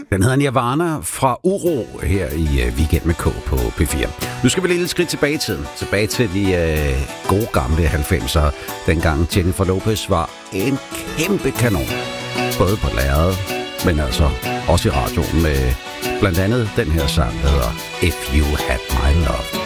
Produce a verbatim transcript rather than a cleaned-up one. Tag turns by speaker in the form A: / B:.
A: Den hedder Nirvana fra Uro her i uh, Weekend med K på P fire. Nu skal vi lige lidt skridt tilbage i tiden. Tilbage til de uh, gode gamle halvfemsere. Dengang Jennifer Lopez var en kæmpe kanon. Både på lærredet, men altså også i radioen med blandt andet den her sang, der hedder If You Had My Love.